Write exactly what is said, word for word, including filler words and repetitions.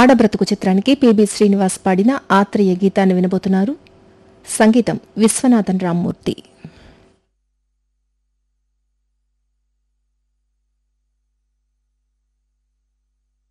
ఆడబ్రతుకు చిత్రానికి పిబి శ్రీనివాస్ పాడిన ఆత్రేయ గీతాన్ని వినబోతున్నారు. సంగీతం విశ్వనాథన్ రామ్మూర్తి.